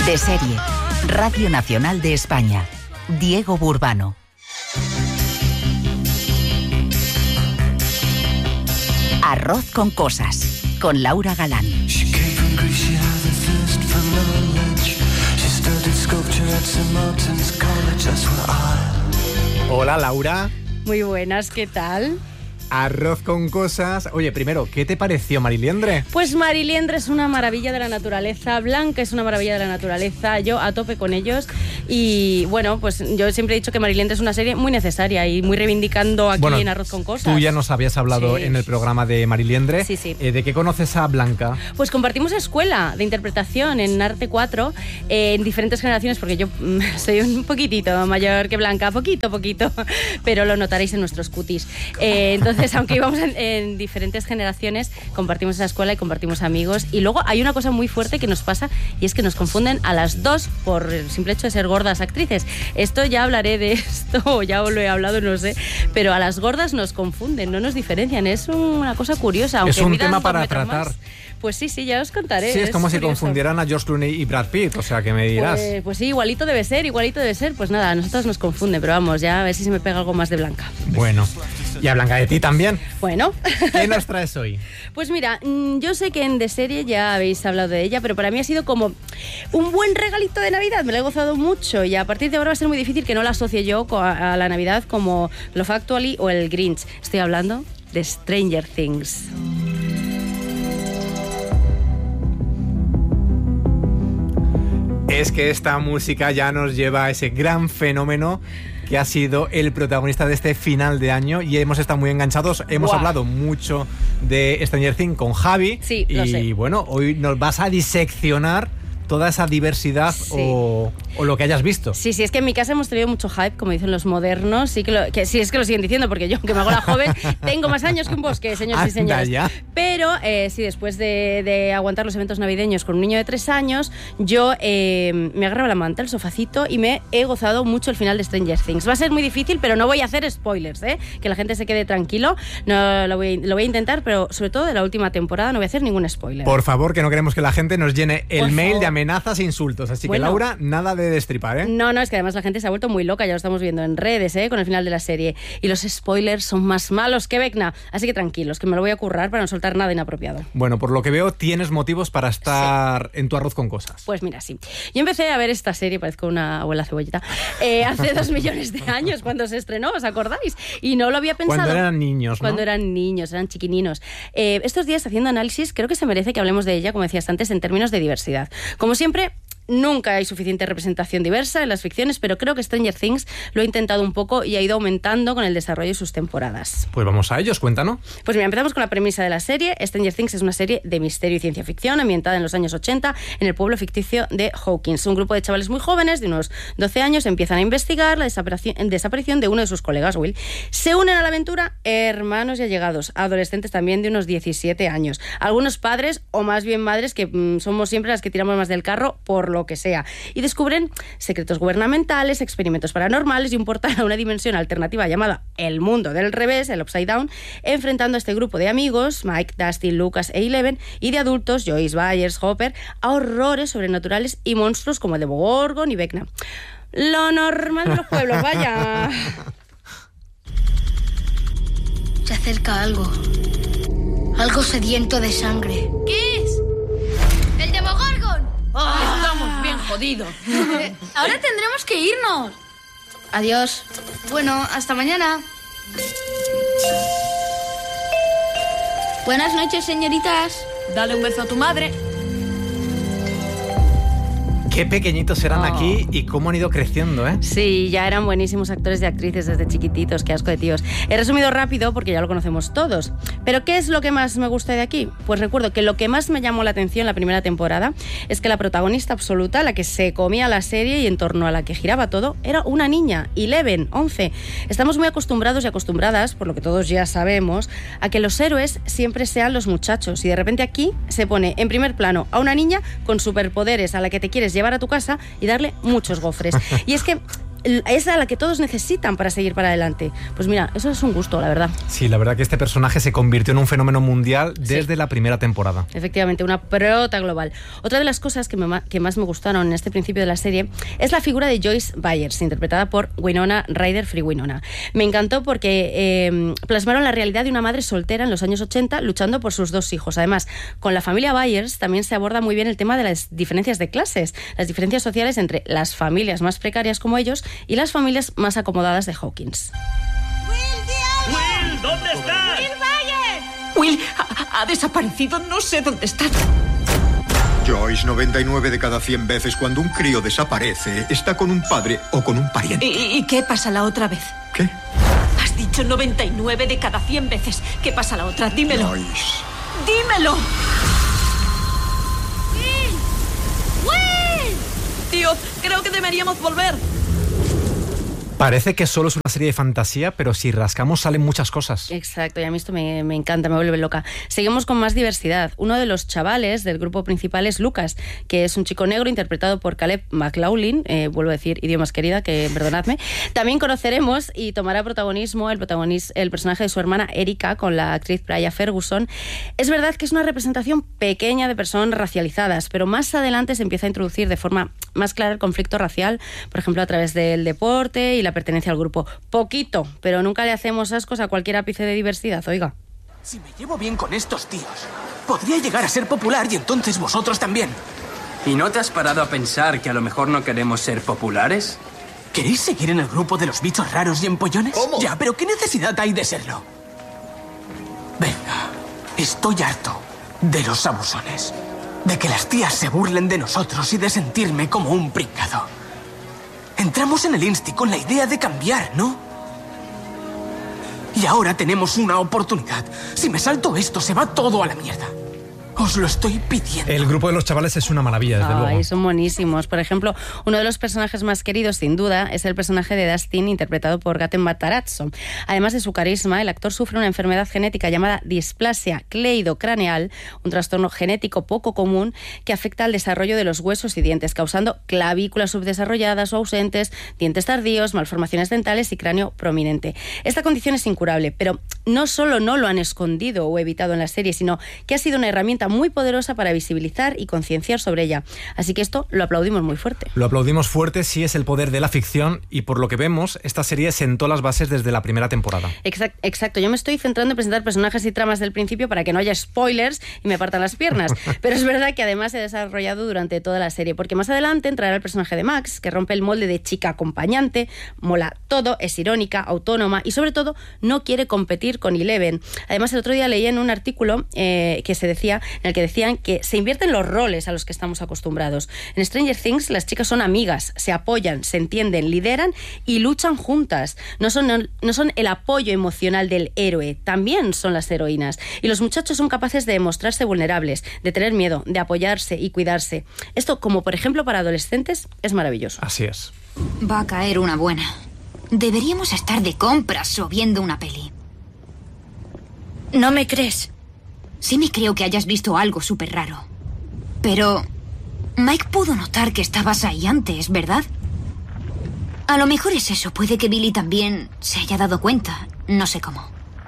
De serie, Radio Nacional de España. Diego Burbano. Arroz con cosas, con Laura Galán. Hola, Laura. Muy buenas, ¿qué tal? Arroz con cosas. Oye, primero, ¿qué te pareció Mariliendre? Pues Mariliendre es una maravilla de la naturaleza, Blanca es una maravilla de la naturaleza, yo a tope con ellos. Y bueno, pues yo siempre he dicho que Mariliendre es una serie muy necesaria y muy reivindicando aquí en Arroz con cosas. Tú ya nos habías hablado en el programa de Mariliendre. Sí, sí. ¿De qué conoces a Blanca? Pues compartimos escuela de interpretación en Arte 4 en diferentes generaciones, porque yo soy un poquitito mayor que Blanca, poquito, pero lo notaréis en nuestros cutis. Entonces, aunque íbamos en diferentes generaciones, compartimos esa escuela y compartimos amigos. Y luego hay una cosa muy fuerte que nos pasa, y es que nos confunden a las dos por el simple hecho de ser gordas actrices. Esto ya hablaré de esto, o ya lo he hablado, no sé, pero a las gordas nos confunden, no nos diferencian. Es una cosa curiosa. Aunque es un tema para tratar. Más, pues sí, ya os contaré. Sí, es como si curioso. Confundieran a George Clooney y Brad Pitt, o sea, que me dirás. Pues sí, igualito debe ser. Pues nada, a nosotros nos confunde, pero vamos, ya a ver si se me pega algo más de Blanca. Bueno, y a Blanca de ti también. Bueno. ¿Qué nos traes hoy? Pues mira, yo sé que en De Serie ya habéis hablado de ella, pero para mí ha sido como un buen regalito de Navidad, me la he gozado mucho y a partir de ahora va a ser muy difícil que no la asocie yo a la Navidad como Love Actually o el Grinch. Estoy hablando de Stranger Things. Es que esta música ya nos lleva a ese gran fenómeno que ha sido el protagonista de este final de año y hemos estado muy enganchados. Hemos hablado mucho de Stranger Things con Javi. Sí, lo sé. Y bueno, hoy nos vas a diseccionar toda esa diversidad o lo que hayas visto. Sí, es que en mi casa hemos tenido mucho hype, como dicen los modernos, sí es que lo siguen diciendo, porque yo, que me hago la joven, tengo más años que un bosque, señores y señores. Ya. Pero sí, después de aguantar los eventos navideños con un niño de 3 años, yo me agarraba la manta, el sofacito, y me he gozado mucho el final de Stranger Things. Va a ser muy difícil, pero no voy a hacer spoilers, que la gente se quede tranquilo. No, lo voy a intentar, pero sobre todo de la última temporada no voy a hacer ningún spoiler. Por favor, que no queremos que la gente nos llene el mail de amenazas e insultos. Así que, Laura, nada de destripar, ¿eh? No, es que además la gente se ha vuelto muy loca, ya lo estamos viendo en redes, con el final de la serie. Y los spoilers son más malos que Vecna. Así que tranquilos, que me lo voy a currar para no soltar nada inapropiado. Bueno, por lo que veo, tienes motivos para estar en tu Arroz con cosas. Pues mira, sí. Yo empecé a ver esta serie, parezco una abuela cebolleta, hace 2 millones de años, cuando se estrenó, ¿os acordáis? Y no lo había pensado. Cuando eran niños, ¿no? Cuando eran niños, eran chiquininos. Estos días, haciendo análisis, creo que se merece que hablemos de ella, como decías antes, en términos de diversidad. Como siempre, nunca hay suficiente representación diversa en las ficciones, pero creo que Stranger Things lo ha intentado un poco y ha ido aumentando con el desarrollo de sus temporadas. Pues vamos a ellos, cuéntanos. Pues mira, empezamos con la premisa de la serie. Stranger Things es una serie de misterio y ciencia ficción ambientada en los años 80 en el pueblo ficticio de Hawkins. Un grupo de chavales muy jóvenes, de unos 12 años, empiezan a investigar la desaparición de uno de sus colegas, Will. Se unen a la aventura hermanos y allegados, adolescentes también de unos 17 años. Algunos padres, o más bien madres, que somos siempre las que tiramos más del carro por lo que sea, y descubren secretos gubernamentales, experimentos paranormales y un portal a una dimensión alternativa llamada el mundo del revés, el Upside Down, enfrentando a este grupo de amigos, Mike, Dusty, Lucas e Eleven, y de adultos, Joyce, Byers, Hopper, a horrores sobrenaturales y monstruos como el Demogorgon y Vecna. Lo normal de los pueblos, vaya. Se acerca algo sediento de sangre. ¿Qué es? ¡El Demogorgon! Estamos bien jodidos. Ahora tendremos que irnos. Adiós. Bueno, hasta mañana. Buenas noches, señoritas. Dale un beso a tu madre. Qué pequeñitos eran aquí y cómo han ido creciendo, ¿eh? Sí, ya eran buenísimos actores y actrices desde chiquititos, qué asco de tíos. He resumido rápido porque ya lo conocemos todos. ¿Pero qué es lo que más me gusta de aquí? Pues recuerdo que lo que más me llamó la atención la primera temporada es que la protagonista absoluta, la que se comía la serie y en torno a la que giraba todo, era una niña, Eleven, 11. Estamos muy acostumbrados y acostumbradas, por lo que todos ya sabemos, a que los héroes siempre sean los muchachos, y de repente aquí se pone en primer plano a una niña con superpoderes a la que te quieres llevar a tu casa y darle muchos gofres. Y es que es a la que todos necesitan para seguir para adelante. Pues mira, eso es un gusto, la verdad. Sí, la verdad que este personaje se convirtió en un fenómeno mundial desde la primera temporada. Efectivamente, una prota global. Otra de las cosas que más me gustaron en este principio de la serie es la figura de Joyce Byers, interpretada por Winona Ryder, Free Winona. Me encantó porque plasmaron la realidad de una madre soltera en los años 80 luchando por sus 2 hijos. Además, con la familia Byers también se aborda muy bien el tema de las diferencias de clases, las diferencias sociales entre las familias más precarias como ellos y las familias más acomodadas de Hawkins. ¡Will, ¿dónde estás? ¡Will Byers! Will ha desaparecido, no sé dónde está. Joyce, 99 de cada 100 veces cuando un crío desaparece, está con un padre o con un pariente. ¿Y qué pasa la otra vez? ¿Qué? Has dicho 99 de cada 100 veces. ¿Qué pasa la otra? Dímelo. Joyce. ¡Dímelo! ¡Will! Tío, creo que deberíamos volver. Parece que solo es una serie de fantasía, pero si rascamos salen muchas cosas. Exacto, y a mí esto me encanta, me vuelve loca. Seguimos con más diversidad. Uno de los chavales del grupo principal es Lucas, que es un chico negro interpretado por Caleb McLaughlin, vuelvo a decir idiomas querida, que perdonadme. También conoceremos y tomará protagonismo el personaje de su hermana Erika con la actriz Brya Ferguson. Es verdad que es una representación pequeña de personas racializadas, pero más adelante se empieza a introducir de forma más clara el conflicto racial, por ejemplo a través del deporte y la pertenencia al grupo. Poquito, pero nunca le hacemos ascos a cualquier ápice de diversidad, oiga. Si me llevo bien con estos tíos, podría llegar a ser popular y entonces vosotros también. ¿Y no te has parado a pensar que a lo mejor no queremos ser populares? ¿Queréis seguir en el grupo de los bichos raros y empollones? ¿Cómo? Ya, pero ¿qué necesidad hay de serlo? Venga, estoy harto de los abusones, de que las tías se burlen de nosotros y de sentirme como un pringado. Entramos en el Insti con la idea de cambiar, ¿no? Y ahora tenemos una oportunidad. Si me salto esto, se va todo a la mierda. Os lo estoy pidiendo. El grupo de los chavales es una maravilla, desde luego. Ay, son buenísimos. Por ejemplo, uno de los personajes más queridos, sin duda, es el personaje de Dustin, interpretado por Gaten Matarazzo. Además de su carisma, el actor sufre una enfermedad genética llamada displasia cleidocraneal, un trastorno genético poco común que afecta al desarrollo de los huesos y dientes, causando clavículas subdesarrolladas o ausentes, dientes tardíos, malformaciones dentales y cráneo prominente. Esta condición es incurable, pero no solo no lo han escondido o evitado en la serie, sino que ha sido una herramienta muy poderosa para visibilizar y concienciar sobre ella. Así que esto lo aplaudimos muy fuerte. Lo aplaudimos fuerte, sí, es el poder de la ficción, y por lo que vemos, esta serie sentó las bases desde la primera temporada. Exacto. Yo me estoy centrando en presentar personajes y tramas del principio para que no haya spoilers y me partan las piernas. Pero es verdad que además se ha desarrollado durante toda la serie, porque más adelante entrará el personaje de Max, que rompe el molde de chica acompañante, mola todo, es irónica, autónoma y sobre todo no quiere competir con Eleven. Además, el otro día leí en un artículo que se decía, en el que decían que se invierten los roles a los que estamos acostumbrados. En Stranger Things las chicas son amigas, se apoyan, se entienden, lideran y luchan juntas. No son el apoyo emocional del héroe, también son las heroínas. Y los muchachos son capaces de mostrarse vulnerables, de tener miedo, de apoyarse y cuidarse. Esto, como por ejemplo para adolescentes, es maravilloso. Así es. Va a caer una buena. Deberíamos estar de compras o viendo una peli. ¿No me crees? Sí me creo que hayas visto algo súper raro. Pero Mike pudo notar que estabas ahí antes, ¿verdad? A lo mejor es eso. Puede que Billy también se haya dado cuenta. No sé cómo.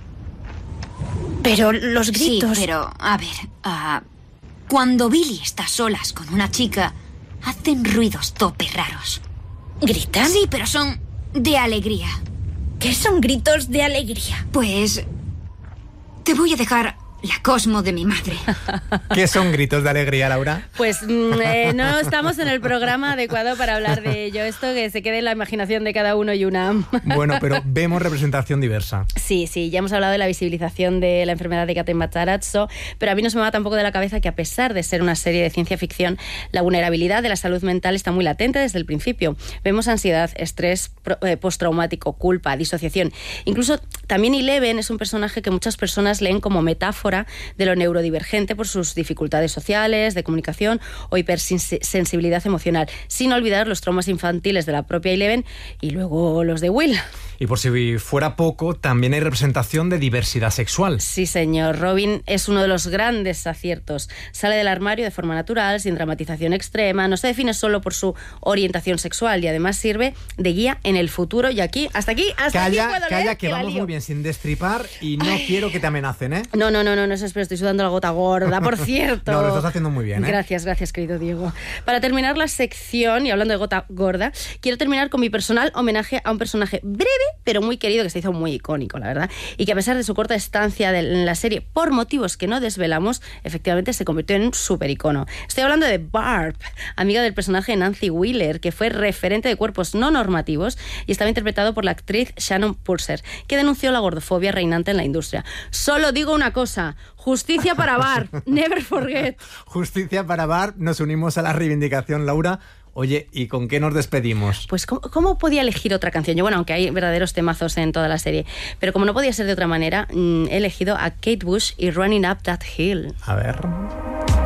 Pero los gritos... Sí, pero, a ver... cuando Billy está a solas con una chica, hacen ruidos tope raros. ¿Gritan? Sí, pero son de alegría. ¿Qué son gritos de alegría? Pues... te voy a dejar... la Cosmo de mi madre. ¿Qué son gritos de alegría, Laura? Pues no estamos en el programa adecuado para hablar de ello. Esto que se quede en la imaginación de cada uno y una. Bueno, pero vemos representación diversa. Sí, ya hemos hablado de la visibilización de la enfermedad de Gaten Matarazzo, pero a mí no se me va tampoco de la cabeza que, a pesar de ser una serie de ciencia ficción, la vulnerabilidad de la salud mental está muy latente desde el principio. Vemos ansiedad, estrés postraumático, culpa, disociación. Incluso también Eleven es un personaje que muchas personas leen como metáfora metáfora de lo neurodivergente por sus dificultades sociales, de comunicación o hipersensibilidad emocional, sin olvidar los traumas infantiles de la propia Eleven y luego los de Will. Y por si fuera poco, también hay representación de diversidad sexual. Sí, señor. Robin es uno de los grandes aciertos. Sale del armario de forma natural, sin dramatización extrema, no se define solo por su orientación sexual y además sirve de guía en el futuro. Y aquí, hasta aquí puedo leer, que vamos muy bien sin destripar y no quiero que te amenacen, ¿eh? No, espero, estoy sudando la gota gorda, por cierto. No, lo estás haciendo muy bien, ¿eh? Gracias, querido Diego. Para terminar la sección, y hablando de gota gorda, quiero terminar con mi personal homenaje a un personaje breve, pero muy querido, que se hizo muy icónico, la verdad, y que a pesar de su corta estancia en la serie, por motivos que no desvelamos, efectivamente se convirtió en un supericono. Estoy hablando de Barb, amiga del personaje Nancy Wheeler, que fue referente de cuerpos no normativos y estaba interpretado por la actriz Shannon Purser, que denunció la gordofobia reinante en la industria. Solo digo una cosa: justicia para Barb, never forget. Justicia para Barb, nos unimos a la reivindicación, Laura. Oye, ¿y con qué nos despedimos? Pues ¿cómo podía elegir otra canción? Yo, bueno, aunque hay verdaderos temazos en toda la serie, pero como no podía ser de otra manera, he elegido a Kate Bush y Running Up That Hill. A ver...